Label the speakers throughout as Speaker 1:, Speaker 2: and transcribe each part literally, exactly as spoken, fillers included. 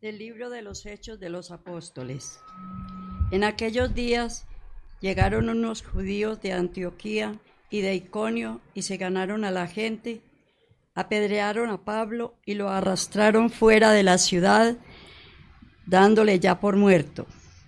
Speaker 1: Del libro de los Hechos de los Apóstoles. En aquellos días llegaron unos judíos de Antioquía y de Iconio y se ganaron a la gente, apedrearon a Pablo y lo arrastraron fuera de la ciudad, dándole ya por muerto.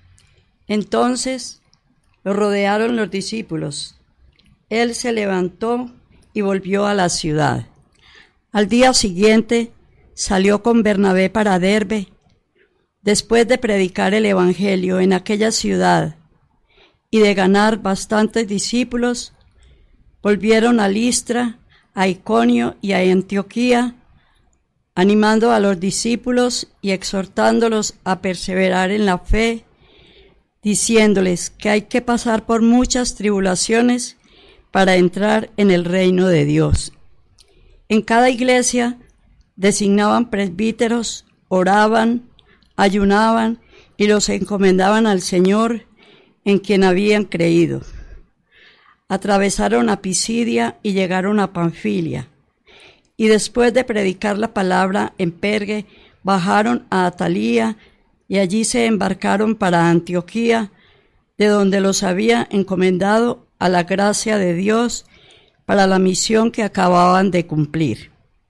Speaker 1: Entonces lo rodearon los discípulos. Él se levantó y volvió a la ciudad. Al día siguiente salió con Bernabé para Derbe, después de predicar el evangelio en aquella ciudad y de ganar bastantes discípulos. Volvieron a Listra, a Iconio y a Antioquía, animando a los discípulos y exhortándolos a perseverar en la fe, diciéndoles que hay que pasar por muchas tribulaciones para entrar en el reino de Dios. En cada iglesia designaban presbíteros, oraban, ayunaban y los encomendaban al Señor, en quien habían creído. Atravesaron a Pisidia y llegaron a Panfilia, y después de predicar la palabra en Perge, bajaron a Atalía y allí se embarcaron para Antioquía, de donde los había encomendado a la gracia de Dios para la misión que acababan de cumplir.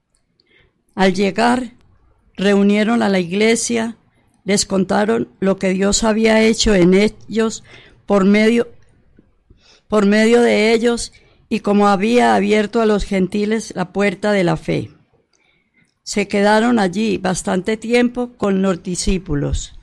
Speaker 1: Al llegar, reunieron a la iglesia, les contaron lo que Dios había hecho en ellos por medio, por medio de ellos y cómo había abierto a los gentiles la puerta de la fe. Se quedaron allí bastante tiempo con los discípulos.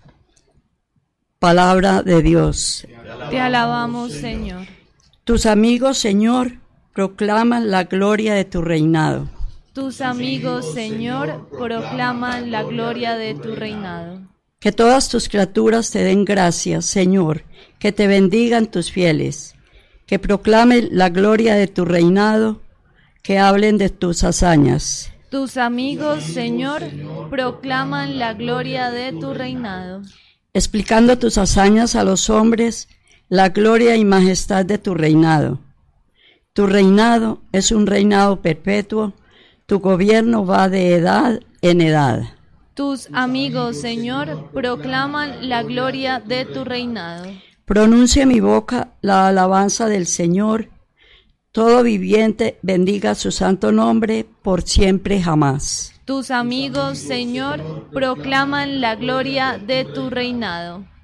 Speaker 1: Palabra de Dios.
Speaker 2: Te alabamos, Señor.
Speaker 1: Tus amigos, Señor, proclaman la gloria de tu reinado.
Speaker 2: Tus amigos, Señor, proclaman la gloria de tu reinado.
Speaker 1: Que todas tus criaturas te den gracias, Señor, que te bendigan tus fieles, que proclamen la gloria de tu reinado, que hablen de tus hazañas.
Speaker 2: Tus amigos, Señor, proclaman la gloria de tu reinado.
Speaker 1: Explicando tus hazañas a los hombres, la gloria y majestad de tu reinado. Tu reinado es un reinado perpetuo, tu gobierno va de edad en edad.
Speaker 2: Tus amigos, Señor, proclaman la gloria de tu reinado.
Speaker 1: Pronuncie mi boca la alabanza del Señor. Todo viviente bendiga su santo nombre por siempre jamás.
Speaker 2: Tus amigos, Señor, proclaman la gloria de tu reinado.